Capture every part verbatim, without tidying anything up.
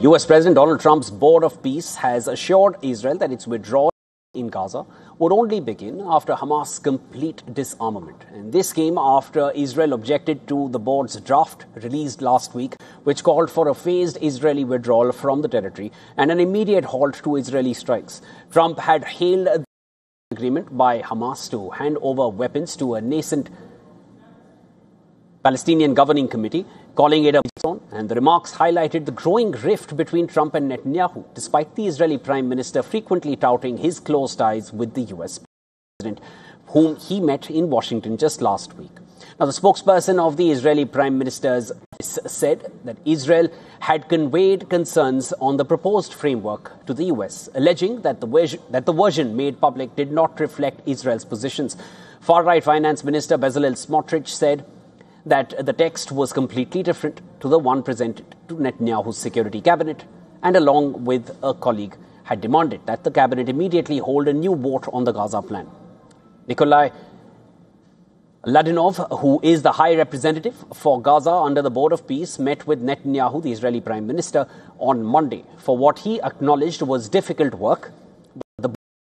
U S President Donald Trump's Board of Peace has assured Israel that its withdrawal in Gaza would only begin after Hamas' complete disarmament. And this came after Israel objected to the board's draft released last week, which called for a phased Israeli withdrawal from the territory and an immediate halt to Israeli strikes. Trump had hailed the agreement by Hamas to hand over weapons to a nascent Palestinian governing committee, calling it a milestone, and the remarks highlighted the growing rift between Trump and Netanyahu, despite the Israeli Prime Minister frequently touting his close ties with the U S President, whom he met in Washington just last week. Now, the spokesperson of the Israeli Prime Minister's office said that Israel had conveyed concerns on the proposed framework to the U S, alleging that the, version, that the version made public did not reflect Israel's positions. Far-right Finance Minister Bezalel Smotrich said that the text was completely different to the one presented to Netanyahu's security cabinet, and along with a colleague had demanded that the cabinet immediately hold a new vote on the Gaza plan. Nikolai Ladinov, who is the High Representative for Gaza under the Board of Peace, met with Netanyahu, the Israeli Prime Minister, on Monday for what he acknowledged was difficult work. The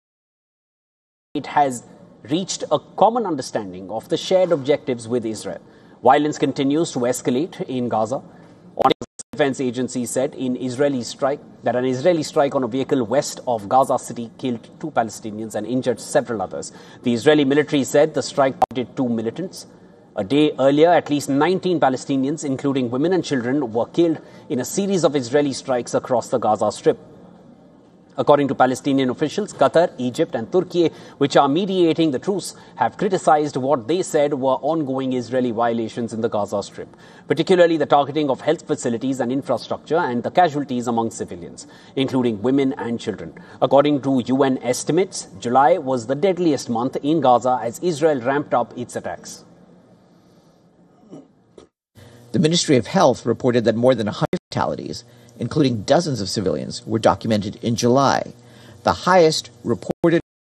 it has reached a common understanding of the shared objectives with Israel. Violence continues to escalate in Gaza. On Defense Agency said in Israeli strike that an Israeli strike on a vehicle west of Gaza City killed two Palestinians and injured several others. The Israeli military said the strike targeted two militants. A day earlier, at least nineteen Palestinians, including women and children, were killed in a series of Israeli strikes across the Gaza Strip. According to Palestinian officials, Qatar, Egypt and Turkey, which are mediating the truce, have criticized what they said were ongoing Israeli violations in the Gaza Strip, particularly the targeting of health facilities and infrastructure and the casualties among civilians, including women and children. According to U N estimates, July was the deadliest month in Gaza as Israel ramped up its attacks. The Ministry of Health reported that more than one hundred fatalities, including dozens of civilians, were documented in July, the highest reported